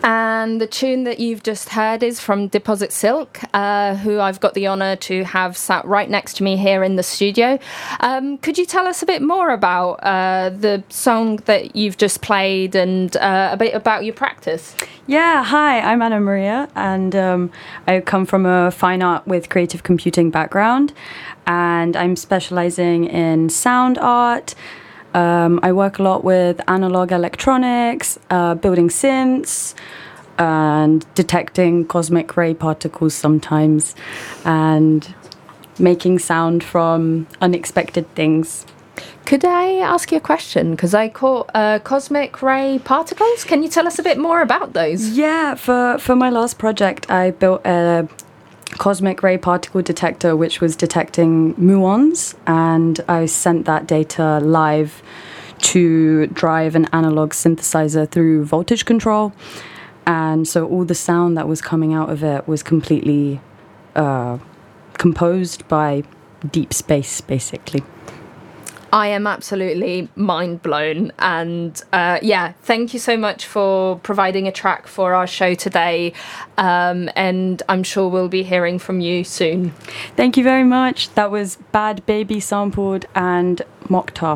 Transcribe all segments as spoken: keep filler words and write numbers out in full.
And the tune that you've just heard is from Deposit Silk, uh, who I've got the honour to have sat right next to me here in the studio. Um, could you tell us a bit more about uh, the song that you've just played and uh, a bit about your practice? Yeah, hi, I'm Anna Maria, and um, I come from a fine art with creative computing background, and I'm specialising in sound art. Um, I work a lot with analog electronics, uh, building synths, and detecting cosmic ray particles sometimes, and making sound from unexpected things. Could I ask you a question? Because I caught uh, cosmic ray particles. Can you tell us a bit more about those? Yeah, for, for my last project, I built a cosmic ray particle detector which was detecting muons, and I sent that data live to drive an analog synthesizer through voltage control, and so all the sound that was coming out of it was completely uh, composed by deep space, basically. I am absolutely mind blown, and uh, yeah, thank you so much for providing a track for our show today, um, and I'm sure we'll be hearing from you soon. Thank you very much. That was Bad Baby sampled and Mokhtar.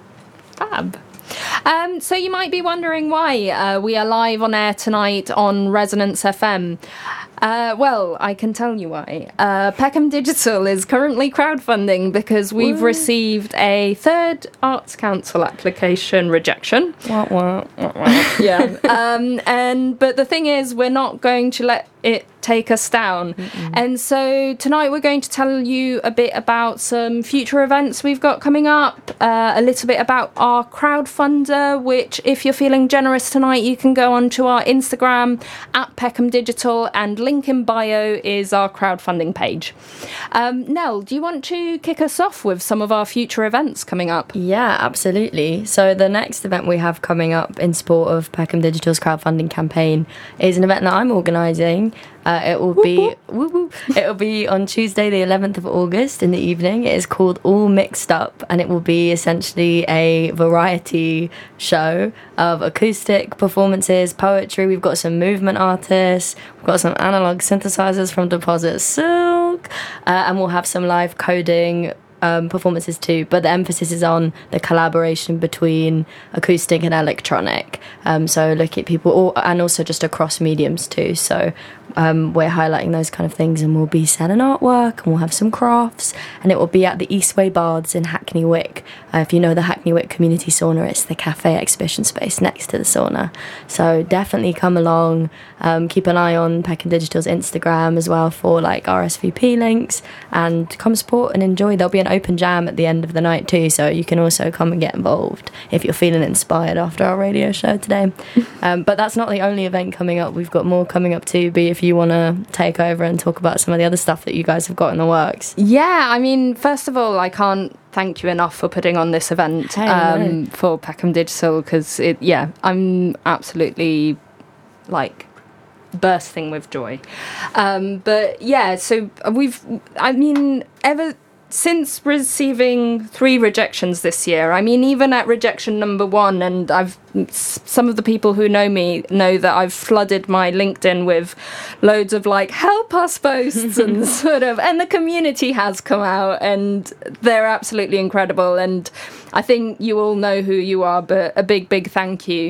Fab. Um, so you might be wondering why uh, we are live on air tonight on Resonance F M. Uh, well, I can tell you why. Uh, Peckham Digital is currently crowdfunding because we've Woo. received a third Arts Council application rejection. Wah, wah, wah, wah. Yeah. Um, and but the thing is, we're not going to let it take us down. Mm-mm. And so tonight we're going to tell you a bit about some future events we've got coming up, uh, a little bit about our crowdfunder, which if you're feeling generous tonight, you can go onto our Instagram at Peckham Digital, and link in bio is our crowdfunding page. Um, Nell, do you want to kick us off with some of our future events coming up? Yeah, absolutely. So the next event we have coming up in support of Peckham Digital's crowdfunding campaign is an event that I'm organising. Uh, it will be woo woo, it will be on Tuesday, the eleventh of August in the evening. It is called All Mixed Up, and it will be essentially a variety show of acoustic performances, poetry. We've got some movement artists, we've got some analog synthesizers from Deposit Silk, uh, and we'll have some live coding Um, performances too, but the emphasis is on the collaboration between acoustic and electronic. Um, so look at people, all, and also just across mediums too. So um, we're highlighting those kind of things, and we'll be selling artwork, and we'll have some crafts, and it will be at the Eastway Bards in Hackney Wick. Uh, if you know the Hackney Wick Community Sauna, it's the cafe exhibition space next to the sauna. So definitely come along. Um, keep an eye on Peckham Digital's Instagram as well for like R S V P links, and come support and enjoy. There'll be an open jam at the end of the night too, so you can also come and get involved if you're feeling inspired after our radio show today. Um, but that's not the only event coming up. We've got more coming up too, B, if you want to take over and talk about some of the other stuff that you guys have got in the works. Yeah, I mean, first of all, I can't thank you enough for putting on this event hey, um, no. for Peckham Digital, because it yeah I'm absolutely like bursting with joy. Um, but yeah, so we've I mean ever since receiving three rejections this year, I mean, even at rejection number one, and I've some of the people who know me know that I've flooded my LinkedIn with loads of like help us posts and sort of, and the community has come out, and they're absolutely incredible, and I think you all know who you are, but a big big thank you.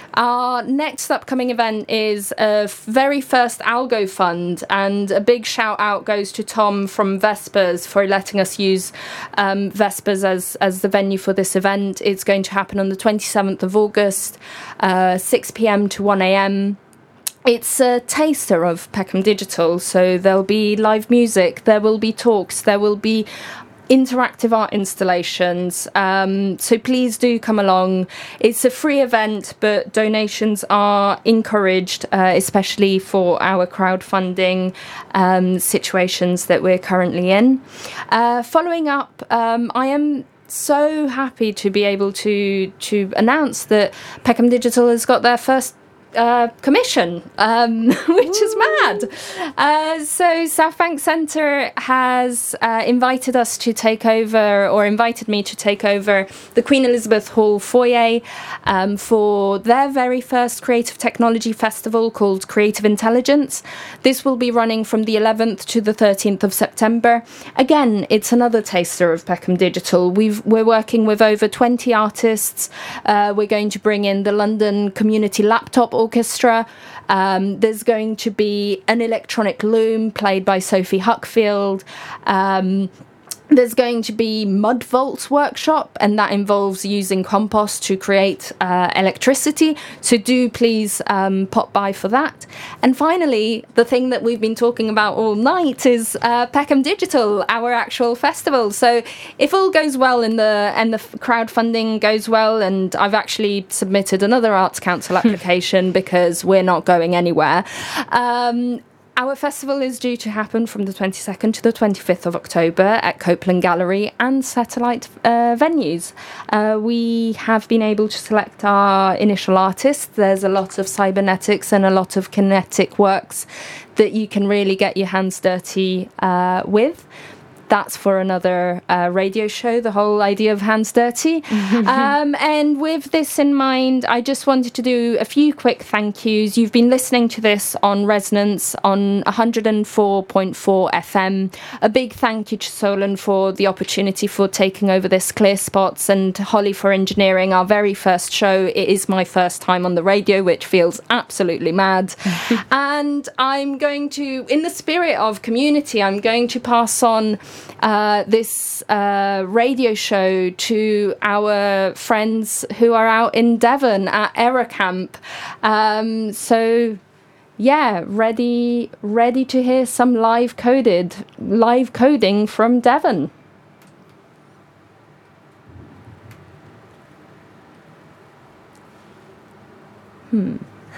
Our next upcoming event is a very first Algo Fund, and a big shout out goes to Tom from Vespers for letting us use um, Vespers as, as the venue for this event. It's going to happen on the twenty-seventh of August, uh, six p.m. to one a.m. It's a taster of Peckham Digital, so there'll be live music, there will be talks, there will be interactive art installations, um, so please do come along. It's a free event, but donations are encouraged, uh, especially for our crowdfunding um, situations that we're currently in. Uh, following up, um, I am so happy to be able to to announce that Peckham Digital has got their first uh, commission, um, which is mad. Uh, so South Bank Centre has uh, invited us to take over, or invited me to take over the Queen Elizabeth Hall foyer um, for their very first creative technology festival called Creative Intelligence. This will be running from the eleventh to the thirteenth of September. Again, it's another taster of Peckham Digital. We've, we're working with over twenty artists. Uh, we're going to bring in the London Community Laptop Orchestra. Um, there's going to be an electronic loom played by Sophie Huckfield. Um, There's going to be Mud Vaults workshop, and that involves using compost to create uh, electricity. So do please um, pop by for that. And finally, the thing that we've been talking about all night is uh, Peckham Digital, our actual festival. So if all goes well and the and the crowdfunding goes well, and I've actually submitted another Arts Council application because we're not going anywhere. Um, Our festival is due to happen from the twenty-second to the twenty-fifth of October at Copeland Gallery and satellite uh, venues. Uh, we have been able to select our initial artists. There's a lot of cybernetics and a lot of kinetic works that you can really get your hands dirty uh, with. That's for another uh, radio show, the whole idea of hands dirty. um, and with this in mind, I just wanted to do a few quick thank yous. You've been listening to this on Resonance on one oh four point four F M. A big thank you to Solon for the opportunity for taking over this Clear Spots, and Holly for engineering our very first show. It is my first time on the radio, which feels absolutely mad. And I'm going to, in the spirit of community, I'm going to pass on Uh, this uh, radio show to our friends who are out in Devon at Aerocamp. Um, so, yeah, ready, ready to hear some live coded, live coding from Devon. Hmm.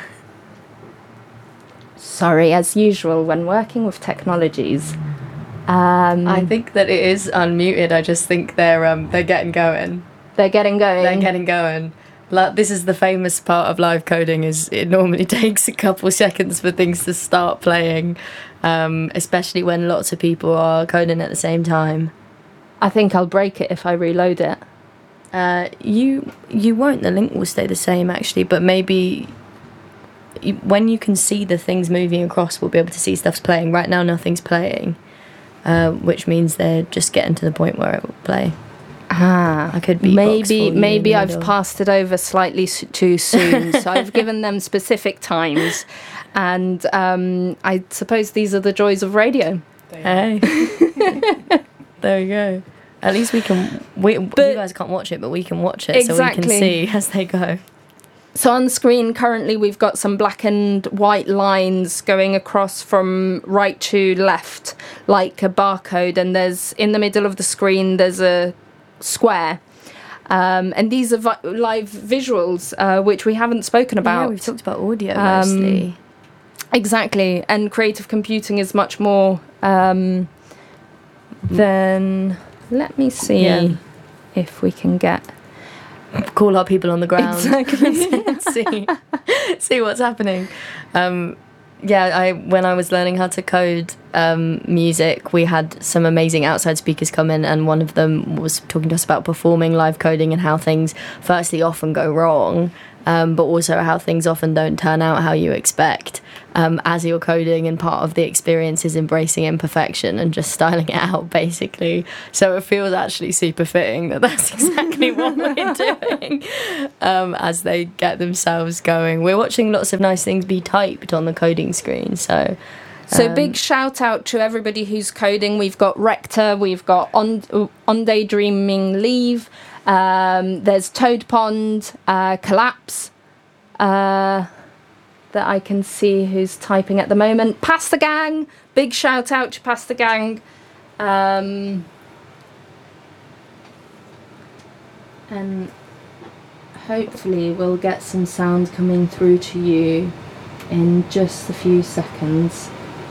Sorry, as usual, when working with technologies. Um, I think that it is unmuted. I just think they're um they're getting going. They're getting going. They're getting going. Like, this is the famous part of live coding, is it normally takes a couple seconds for things to start playing, um, especially when lots of people are coding at the same time. I think I'll break it if I reload it. Uh, you you won't. The link will stay the same actually, but maybe you, when you can see the things moving across, we'll be able to see stuff's playing. Right now, nothing's playing. Uh, which means they're just getting to the point where it will play. Ah, I could be maybe maybe I've passed it over slightly s- too soon. So I've given them specific times, and um, I suppose these are the joys of radio. Hey, there we go. At least we can. We But you guys can't watch it, but we can watch it, exactly. so we can see as they go. So on screen currently we've got some black and white lines going across from right to left, like a barcode, and there's in the middle of the screen there's a square. Um, and these are vi- live visuals, uh, which we haven't spoken about. Yeah, we've talked about audio Um, mostly. Exactly, and creative computing is much more um, than... Let me see Yeah. if we can get... Call our people on the ground. Exactly. see, see what's happening. Um, yeah, I when I was learning how to code um, music, we had some amazing outside speakers come in, and one of them was talking to us about performing live coding and how things firstly often go wrong, um, but also how things often don't turn out how you expect um, as you're coding, and part of the experience is embracing imperfection and just styling it out, basically. So it feels actually super fitting that that's exactly what we're doing um, as they get themselves going. We're watching lots of nice things be typed on the coding screen, so... So Um, big shout out to everybody who's coding. We've got Rector, we've got On, on Daydreaming Leave, um, there's Toad Pond, uh, Collapse, uh, that I can see who's typing at the moment. Pasta Gang, big shout out to Pasta Gang. Um, and hopefully we'll get some sound coming through to you in just a few seconds.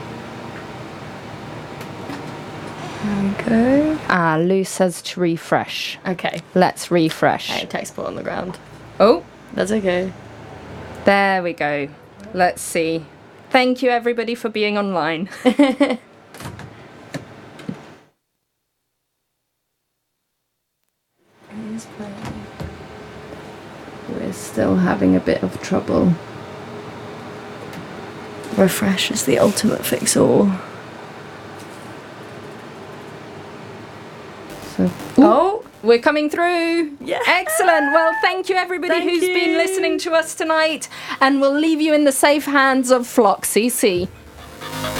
Okay. Ah, Lou says to refresh. Okay. Let's refresh. Hey, text put on the ground. Oh, That's okay. There we go. Let's see. Thank you, everybody, for being online. We're still having a bit of trouble. Refresh is the ultimate fix-all. So, oh, we're coming through. Yeah. Excellent. Well, thank you, everybody Thank who's you. been listening to us tonight. And we'll leave you in the safe hands of Flock C C.